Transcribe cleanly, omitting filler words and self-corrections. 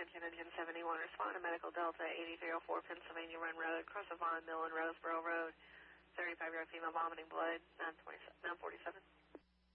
attention, engine 71, respond to Medical Delta 8304 Pennsylvania Run Road, cross the Vaughn Mill and Roseboro Road, 35-year-old female vomiting blood, 947.